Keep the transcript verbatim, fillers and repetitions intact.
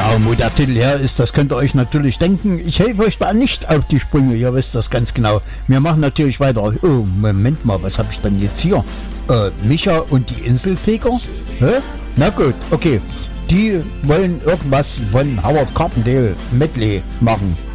Genau, wo der Titel her ist, das könnt ihr euch natürlich denken. Ich helfe euch da nicht auf die Sprünge, ihr wisst das ganz genau. Wir machen natürlich weiter. Oh, Moment mal, was habe ich denn jetzt hier? Äh, Micha und die Inselfeger? Hä? Na gut, okay. Die wollen irgendwas von Howard Carpendale Medley machen.